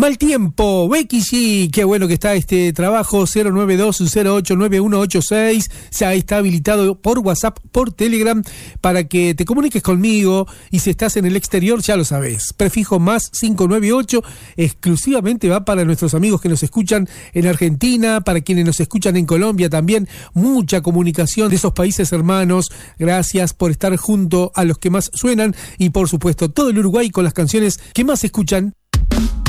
Mal tiempo, Becky G, qué bueno que está este trabajo, 092-089186, ya está habilitado por WhatsApp, por Telegram, para que te comuniques conmigo, y si estás en el exterior ya lo sabés, prefijo más 598, exclusivamente va para nuestros amigos que nos escuchan en Argentina, para quienes nos escuchan en Colombia también, mucha comunicación de esos países hermanos, gracias por estar junto a los que más suenan, y por supuesto todo el Uruguay con las canciones que más escuchan.